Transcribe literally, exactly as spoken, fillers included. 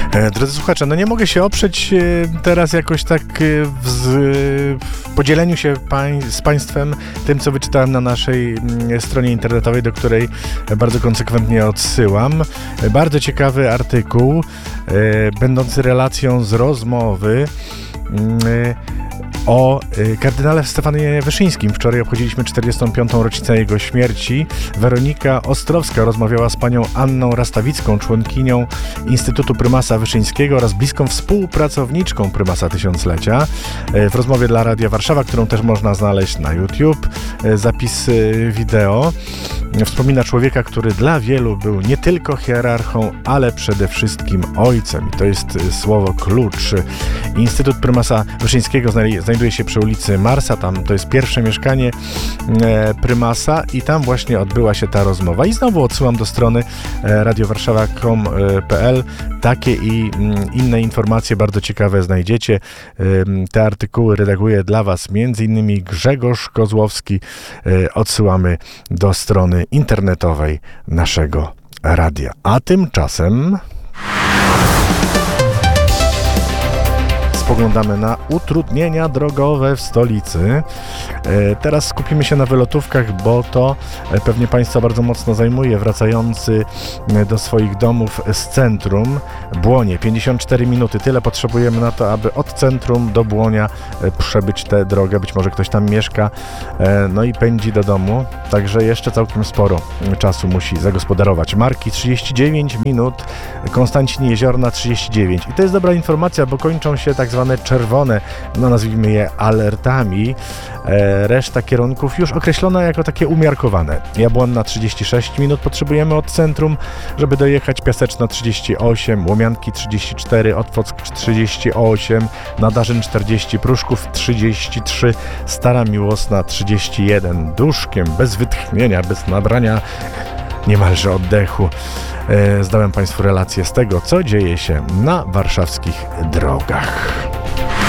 E, drodzy słuchacze, no nie mogę się oprzeć e, teraz jakoś tak e, w, z, w podzieleniu się pań, z Państwem tym, co wyczytałem na naszej m, stronie internetowej, do której bardzo konsekwentnie odsyłam. E, bardzo ciekawy artykuł, e, będący relacją z rozmowy e, o kardynale Stefanie Wyszyńskim. Wczoraj obchodziliśmy czterdziestą piątą rocznicę jego śmierci. Weronika Ostrowska rozmawiała z panią Anną Rastawicką, członkinią Instytutu Prymasa Wyszyńskiego oraz bliską współpracowniczką Prymasa Tysiąclecia. W rozmowie dla Radia Warszawa, którą też można znaleźć na YouTube, zapis wideo, wspomina człowieka, który dla wielu był nie tylko hierarchą, ale przede wszystkim ojcem. I to jest słowo klucz. Instytut Prymasa Wyszyńskiego znajduje się przy ulicy Marsa, tam to jest pierwsze mieszkanie e, prymasa i tam właśnie odbyła się ta rozmowa. I znowu odsyłam do strony e, radiowarszawa kropka com kropka p l. Takie i mm, inne informacje bardzo ciekawe znajdziecie. E, te artykuły redaguje dla Was m.in. Grzegorz Kozłowski. E, odsyłamy do strony internetowej naszego radia. A tymczasem spoglądamy na utrudnienia drogowe w stolicy. Teraz skupimy się na wylotówkach, bo to pewnie Państwa bardzo mocno zajmuje. Wracający do swoich domów z centrum Błonie. pięćdziesiąt cztery minuty. Tyle potrzebujemy na to, aby od centrum do Błonia przebyć tę drogę. Być może ktoś tam mieszka, no i pędzi do domu. Także jeszcze całkiem sporo czasu musi zagospodarować. Marki trzydzieści dziewięć minut, Konstancin Jeziorna trzydzieści dziewięć. I to jest dobra informacja, bo kończą się tak zwane czerwone, no nazwijmy je alertami. E, reszta kierunków już określona jako takie umiarkowane. Jabłonna trzydzieści sześć minut potrzebujemy od centrum, żeby dojechać. Piaseczna trzydzieści osiem, Łomianki trzydzieści cztery, Otwock trzydzieści osiem, Nadarzyn czterdzieści, Pruszków trzydzieści trzy, Stara Miłosna trzydzieści jeden. Duszkiem, bez wytchnienia, bez nabrania niemalże oddechu e, zdałem Państwu relację z tego, co dzieje się na warszawskich drogach.